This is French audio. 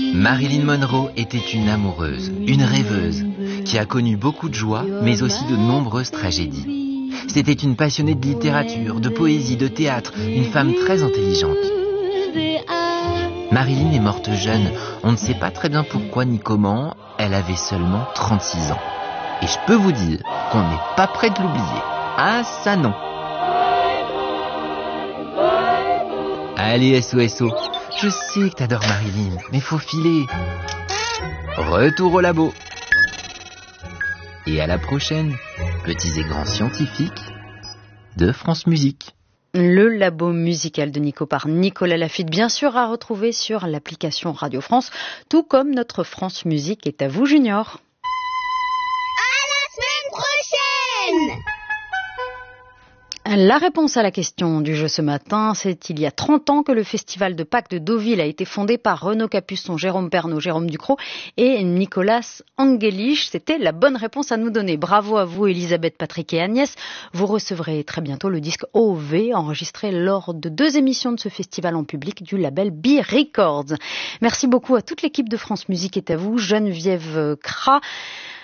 Marilyn Monroe était une amoureuse, une rêveuse, qui a connu beaucoup de joie, mais aussi de nombreuses tragédies. C'était une passionnée de littérature, de poésie, de théâtre, une femme très intelligente. Marilyn est morte jeune, on ne sait pas très bien pourquoi ni comment, elle avait seulement 36 ans. Et je peux vous dire qu'on n'est pas près de l'oublier. Ah ça non. Allez SOSO, je sais que t'adores Marilyn, mais faut filer. Retour au labo. Et à la prochaine, petits et grands scientifiques de France Musique. Le labo musical de Nico par Nicolas Laffitte, bien sûr à retrouver sur l'application Radio France, tout comme notre France Musique est à vous Junior. À la semaine prochaine! La réponse à la question du jeu ce matin, c'est il y a 30 ans que le festival de Pâques de Deauville a été fondé par Renaud Capuçon, Jérôme Pernaut, Jérôme Ducrot et Nicolas Angelich. C'était la bonne réponse à nous donner. Bravo à vous Elisabeth, Patrick et Agnès. Vous recevrez très bientôt le disque OV enregistré lors de 2 émissions de ce festival en public du label B Records. Merci beaucoup à toute l'équipe de France Musique est à vous, Geneviève Cras,